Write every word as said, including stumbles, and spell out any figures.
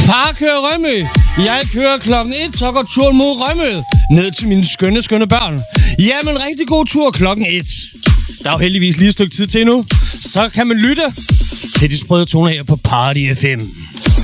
Far kører Rømø. Jeg kører klokken et, så går turen mod Rømø. Ned til mine skønne, skønne børn. Jamen, rigtig god tur klokken et. Der er jo heldigvis lige et stykke tid til nu. Så kan man lytte til de sprøde toner her på Party F M.